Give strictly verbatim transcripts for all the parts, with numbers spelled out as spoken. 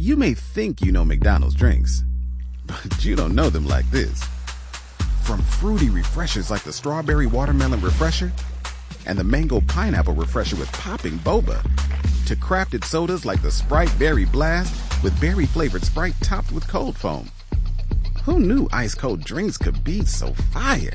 You may think you know McDonald's drinks, but you don't know them like this. From fruity refreshers like the Strawberry Watermelon Refresher and the Mango Pineapple Refresher with popping boba, to crafted sodas like the Sprite Berry Blast with berry-flavored Sprite topped with cold foam. Who knew ice-cold drinks could be so fire?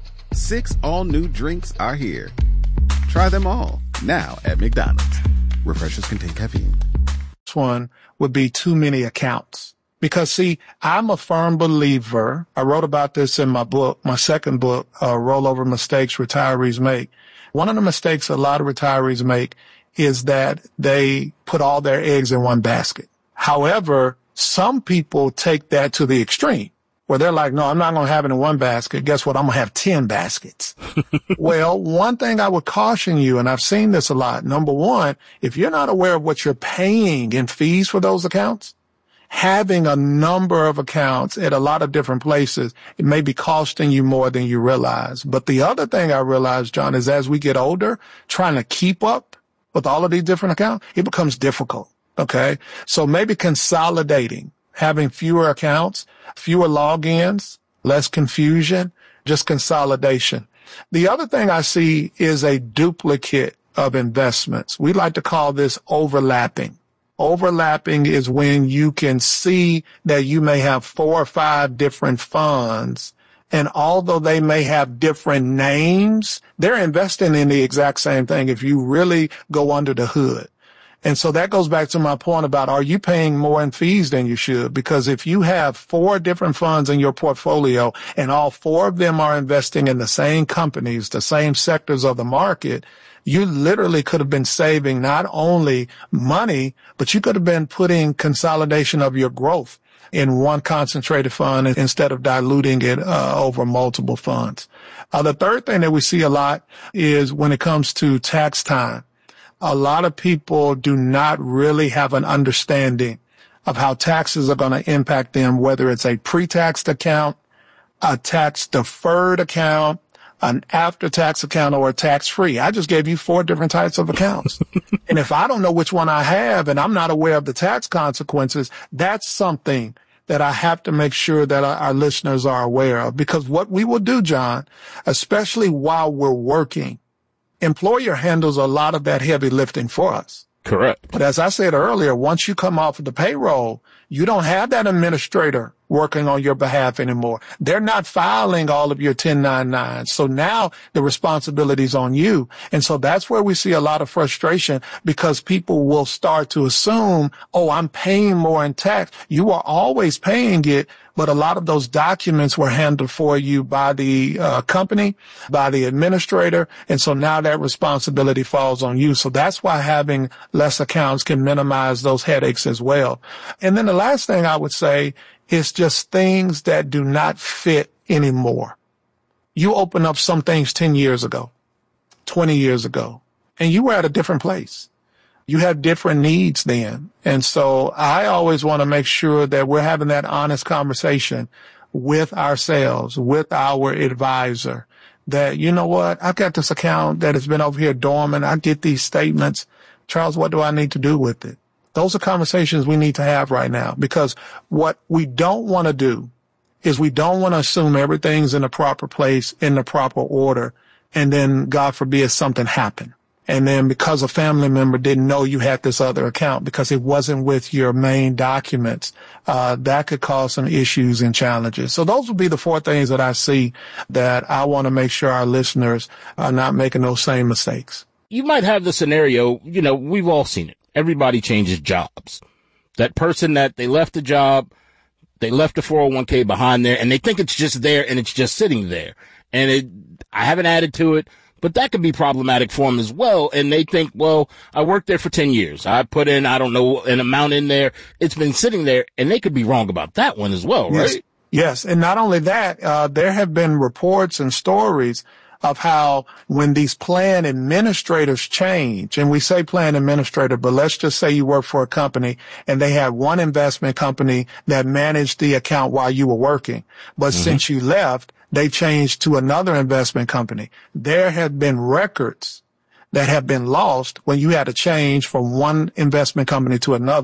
Six all-new drinks are here. Try them all, now at McDonald's. Refreshers contain caffeine. This one would be too many accounts. Because, see, I'm a firm believer. I wrote about this in my book, my second book, uh, Rollover Mistakes Retirees Make. One of the mistakes a lot of retirees make is that they put all their eggs in one basket. However, some people take that to the extreme, where they're like, no, I'm not going to have it in one basket. Guess what? I'm going to have ten baskets. Well, one thing I would caution you, and I've seen this a lot. Number one, if you're not aware of what you're paying in fees for those accounts, having a number of accounts at a lot of different places, it may be costing you more than you realize. But the other thing I realize, John, is as we get older, trying to keep up with all of these different accounts, it becomes difficult. Okay. So maybe consolidating, having fewer accounts, fewer logins, less confusion, just consolidation. The other thing I see is a duplicate of investments. We like to call this overlapping. Overlapping is when you can see that you may have four or five different funds, and although they may have different names, they're investing in the exact same thing if you really go under the hood. And so that goes back to my point about, are you paying more in fees than you should? Because if you have four different funds in your portfolio and all four of them are investing in the same companies, the same sectors of the market, you literally could have been saving not only money, but you could have been putting consolidation of your growth in one concentrated fund instead of diluting it uh, over multiple funds. Uh, the third thing that we see a lot is when it comes to tax time. A lot of people do not really have an understanding of how taxes are going to impact them, whether it's a pre-taxed account, a tax-deferred account, an after-tax account, or a tax-free. I just gave you four different types of accounts. And if I don't know which one I have and I'm not aware of the tax consequences, that's something that I have to make sure that our, our listeners are aware of. Because what we will do, John, especially while we're working, employer handles a lot of that heavy lifting for us. Correct. But as I said earlier, once you come off of the payroll, you don't have that administrator working on your behalf anymore. They're not filing all of your ten ninety-nines. So now the responsibility is on you. And so that's where we see a lot of frustration, because people will start to assume, oh, I'm paying more in tax. You are always paying it, but a lot of those documents were handled for you by the uh, company, by the administrator. And so now that responsibility falls on you. So that's why having less accounts can minimize those headaches as well. And then the last thing I would say is just things that do not fit anymore. You open up some things ten years ago, twenty years ago, and you were at a different place. You had different needs then. And so I always want to make sure that we're having that honest conversation with ourselves, with our advisor, that, you know what, I've got this account that has been over here dormant. I get these statements. Charles, what do I need to do with it? Those are conversations we need to have right now, because what we don't want to do is we don't want to assume everything's in the proper place, in the proper order, and then, God forbid, something happen. And then because a family member didn't know you had this other account because it wasn't with your main documents, uh, that could cause some issues and challenges. So those would be the four things that I see that I want to make sure our listeners are not making those same mistakes. You might have the scenario, you know, we've all seen it. Everybody changes jobs. That person that they left the job, they left the four oh one k behind there, and they think it's just there and it's just sitting there. And it, I haven't added to it, but that could be problematic for them as well. And they think, well, I worked there for ten years. I put in, I don't know, an amount in there. It's been sitting there, and they could be wrong about that one as well, right? Yes. Yes. And not only that, uh, there have been reports and stories of how when these plan administrators change, and we say plan administrator, but let's just say you work for a company and they had one investment company that managed the account while you were working. But mm-hmm. since you left, they changed to another investment company. There have been records that have been lost when you had to change from one investment company to another.